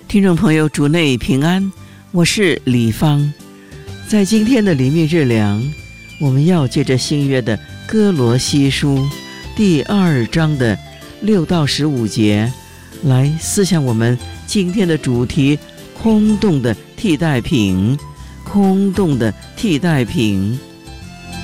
听众朋友，主内平安，我是李芳。在今天的灵命日粮，我们要借着新约的哥罗西书第2章的6到15节来思想我们今天的主题：空洞的替代品。空洞的替代品。